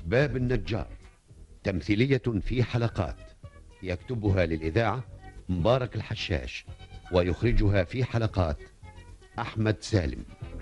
باب النجار، تمثيلية في حلقات، يكتبها للإذاعة مبارك الحشاش، ويخرجها في حلقات أحمد سالم.